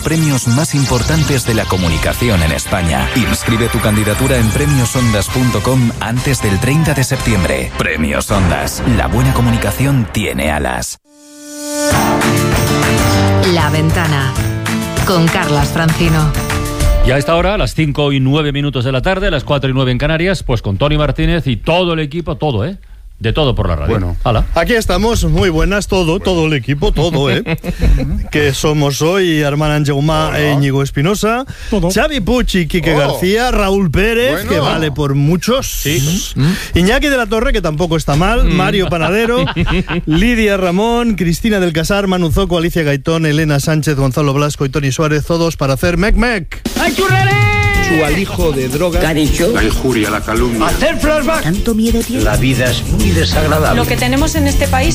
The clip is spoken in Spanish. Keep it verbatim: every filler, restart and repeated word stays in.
premios más importantes de la comunicación en España. Inscribe tu candidatura en premios ondas punto com antes del treinta de septiembre. Premios Ondas. La buena comunicación tiene alas. La Ventana, con Carlas Francino. Y a esta hora, a las cinco y nueve minutos de la tarde, a las cuatro y nueve en Canarias, pues con Tony Martínez y todo el equipo, todo, ¿eh? De todo por la radio. Bueno, Hala. Aquí estamos, muy buenas, todo, todo el equipo, todo, ¿eh? Que somos hoy Armand Angeumá e Íñigo Espinosa, Xavi Puig y Quique Oh. García, Raúl Pérez, Bueno. que vale por muchos, Sí. Iñaki de la Torre, que tampoco está mal, Mario Panadero, Lidia Ramón, Cristina del Casar, Manu Zoco, Alicia Gaitón, Elena Sánchez, Gonzalo Blasco y Tony Suárez, todos para hacer Mec Mec. Su alijo de drogas. ¿Qué ha dicho? La injuria, la calumnia. Hacer flashback. ¿Tanto miedo tiene? La vida es muy desagradable. Lo que tenemos en este país